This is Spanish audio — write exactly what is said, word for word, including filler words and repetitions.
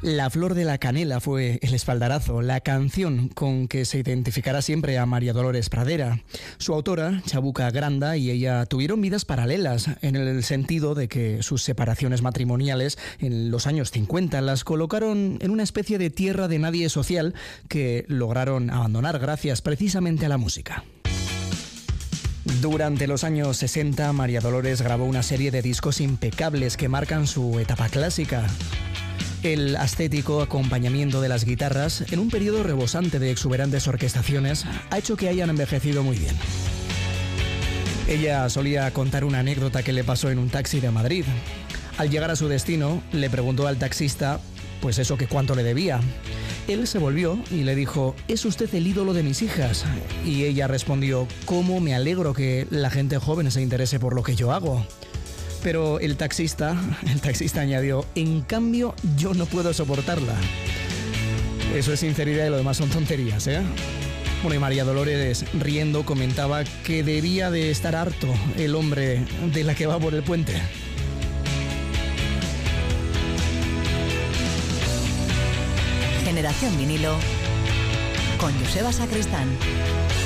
La flor de la canela fue el espaldarazo, la canción con que se identificará siempre a María Dolores Pradera. Su autora, Chabuca Granda, y ella tuvieron vidas paralelas, en el sentido de que sus separaciones matrimoniales en los años cincuenta las colocaron en una especie de tierra de nadie social que lograron abandonar gracias precisamente a la música. Durante los años sesenta, María Dolores grabó una serie de discos impecables que marcan su etapa clásica. El ascético acompañamiento de las guitarras, en un periodo rebosante de exuberantes orquestaciones, ha hecho que hayan envejecido muy bien. Ella solía contar una anécdota que le pasó en un taxi de Madrid. Al llegar a su destino, le preguntó al taxista, pues eso, que cuánto le debía. Él se volvió y le dijo: «Es usted el ídolo de mis hijas». Y ella respondió: «¿Cómo me alegro que la gente joven se interese por lo que yo hago?». Pero el taxista, el taxista añadió: «En cambio, yo no puedo soportarla». Eso es sinceridad y lo demás son tonterías, ¿eh? Bueno, y María Dolores, riendo, comentaba que debía de estar harto el hombre de la que va por el puente. Generación Vinilo con Joseba Sacristán.